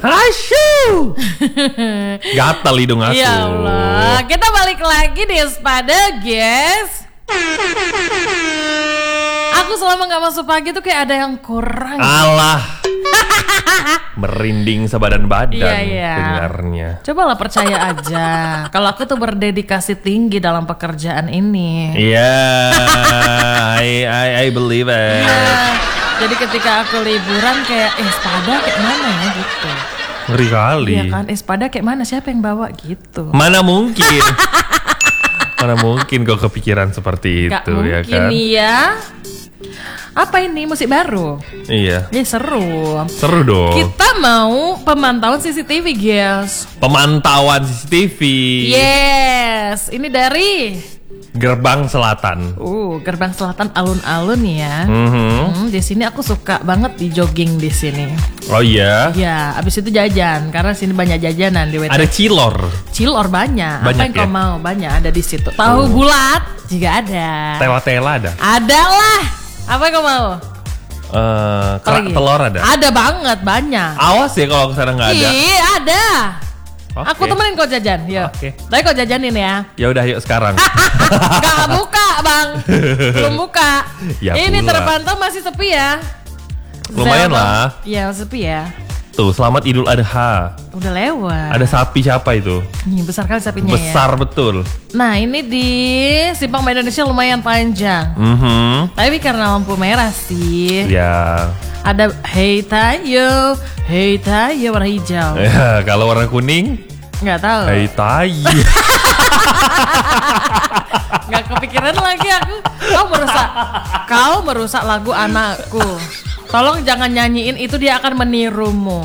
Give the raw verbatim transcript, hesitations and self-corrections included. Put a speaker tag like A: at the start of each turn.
A: Asyuh. Gatal hidung aku.
B: Ya Allah, kita balik lagi di Espada, guys. Aku selama gak masuk pagi tuh kayak ada yang kurang.
A: Alah. Merinding sebadan badan
B: Iya, iya.
A: dengarnya.
B: Cobalah percaya aja. Kalau aku tuh berdedikasi tinggi dalam pekerjaan ini.
A: Iya, I, I I believe it.
B: Iya. Jadi ketika aku liburan kayak eh Espada kayak mana ya gitu.
A: Ngeri kali.
B: Iya kan, Espada kayak mana, siapa yang bawa gitu.
A: Mana mungkin. Mana mungkin kau kepikiran seperti
B: Gak
A: itu ya
B: mungkin
A: kan?
B: nih ya. Apa ini, musik baru?
A: Iya.
B: Ya seru.
A: Seru dong.
B: Kita mau pemantauan C C T V, guys.
A: Pemantauan C C T V.
B: Yes, ini dari
A: Gerbang Selatan.
B: uh Gerbang Selatan alun-alun ya.
A: Mhm.
B: Hmm, di sini aku suka banget di jogging di sini.
A: Oh iya.
B: Ya, abis itu jajan karena sini banyak jajanan di W T.
A: Ada cilor.
B: Cilor banyak. Apa
A: Banyak
B: yang kau
A: ya?
B: mau? Banyak ada di situ. Tahu bulat juga ada.
A: Tela-tela ada.
B: Ada lah. Apa yang kau mau?
A: Eh,
B: Apa
A: kerak
B: lagi?
A: telur ada.
B: Ada banget, banyak.
A: Awas ya kalau kesana nggak ada.
B: Ih, ada.
A: Oke.
B: Aku temenin kau jajan, yuk.
A: Oke.
B: Tapi kau jajanin ya.
A: Ya udah yuk sekarang.
B: Gak buka, Bang. Belum buka.
A: Ya
B: Ini
A: pula.
B: terpantau masih sepi ya.
A: Lumayan
B: Zelma.
A: lah.
B: Iya, sepi ya.
A: Tuh, selamat Idul Adha.
B: Udah lewat.
A: Ada sapi siapa itu?
B: Nih, besar kali sapinya ya.
A: Besar betul.
B: Nah, ini di Simpang Medan Indonesia lumayan panjang.
A: Mhm.
B: Tapi karena lampu merah sih.
A: Ya.
B: Ada Hey Tayo, Hey Tayo warna hijau.
A: Ya, kalau warna kuning,
B: Nggak tahu.
A: hai tai.
B: Nggak kepikiran lagi aku. Kau merusak, kau merusak lagu anakku. Tolong jangan nyanyiin itu, dia akan menirumu.